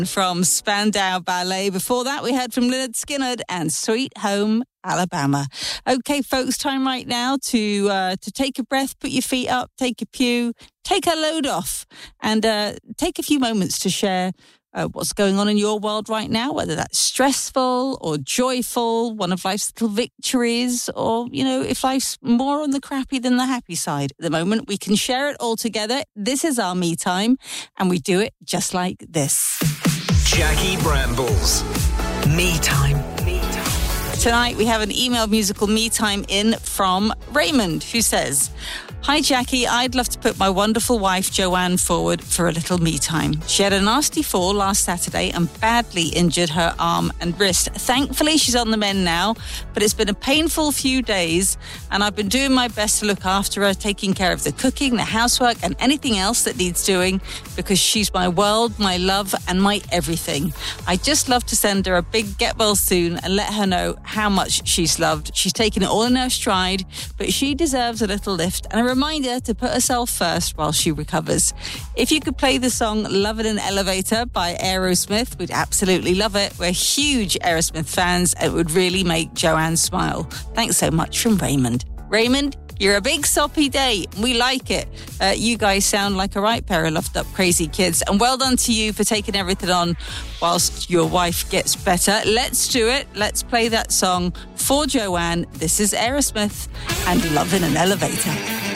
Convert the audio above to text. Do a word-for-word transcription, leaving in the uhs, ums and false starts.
From Spandau Ballet. Before that, we heard from Lynyrd Skynyrd and Sweet Home Alabama. Okay, folks, time right now to uh, to take a breath, put your feet up, take a pew, take a load off, and uh, take a few moments to share uh, what's going on in your world right now, whether that's stressful or joyful, one of life's little victories, or, you know, if life's more on the crappy than the happy side. At the moment, we can share it all together. This is our me time, and we do it just like this. Jackie Brambles. Me time. Me time. Tonight we have an email musical me time in from Raymond, who says, "Hi Jackie, I'd love to put my wonderful wife Joanne forward for a little me time. She had a nasty fall last Saturday and badly injured her arm and wrist. Thankfully she's on the mend now, but it's been a painful few days and I've been doing my best to look after her, taking care of the cooking, the housework and anything else that needs doing, because she's my world, my love and my everything. I'd just love to send her a big get well soon and let her know how much she's loved. She's taken it all in her stride, but she deserves a little lift and a reminder to put herself first while she recovers. If you could play the song Love in an Elevator by Aerosmith, we'd absolutely love it. We're huge Aerosmith fans and it would really make Joanne smile. Thanks so much from Raymond." Raymond, you're a big soppy day. We like it. Uh, you guys sound like a right pair of loved up crazy kids. And well done to you for taking everything on whilst your wife gets better. Let's do it. Let's play that song for Joanne. This is Aerosmith and Love in an Elevator.